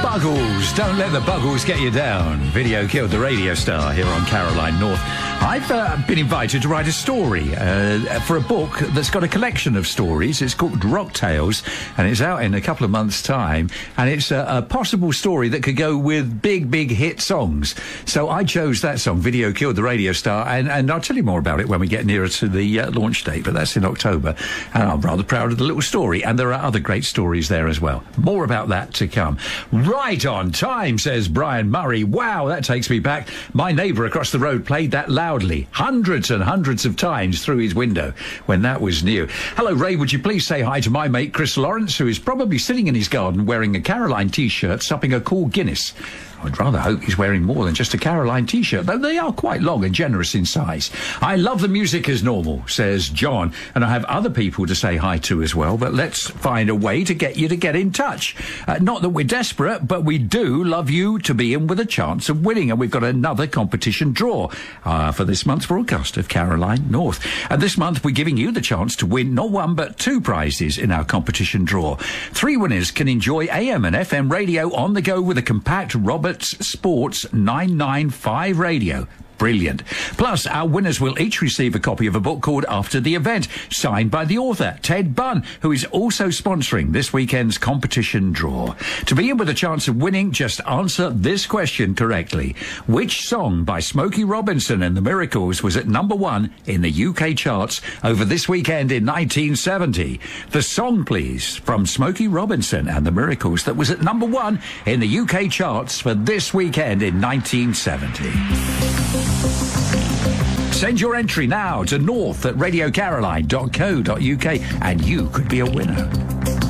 Buggles, don't let the Buggles get you down. Video killed the radio star here on Caroline North. I've been invited to write a story for a book that's got a collection of stories. It's called Rock Tales, and it's out in a couple of months' time. And it's a possible story that could go with big hit songs. So I chose that song, Video Killed the Radio Star, and I'll tell you more about it when we get nearer to the launch date, but that's in October. And I'm rather proud of the little story, and there are other great stories there as well. More about that to come. Right on time, says Brian Murray. Wow, that takes me back. My neighbour across the road played that loudly, hundreds and hundreds of times through his window when that was new. Hello, Ray, would you please say hi to my mate Chris Lawrence, who is probably sitting in his garden wearing a Caroline T-shirt, supping a cool Guinness. I'd rather hope he's wearing more than just a Caroline T-shirt, though they are quite long and generous in size. I love the music as normal, says John, and I have other people to say hi to as well, but let's find a way to get you to get in touch. Not that we're desperate, but we do love you to be in with a chance of winning, and we've got another competition draw for this month's broadcast of Caroline North. And this month we're giving you the chance to win not one but two prizes in our competition draw. 3 winners can enjoy AM and FM radio on the go with a compact Roberts Sports 995 radio. Brilliant. Plus, our winners will each receive a copy of a book called After the Event, signed by the author, Ted Bunn, who is also sponsoring this weekend's competition draw. To be in with a chance of winning, just answer this question correctly. Which song by Smokey Robinson and the Miracles was at number 1 in the UK charts over this weekend in 1970? The song, please, from Smokey Robinson and the Miracles that was at number 1 in the UK charts for this weekend in 1970. Send your entry now to north@radiocaroline.co.uk and you could be a winner.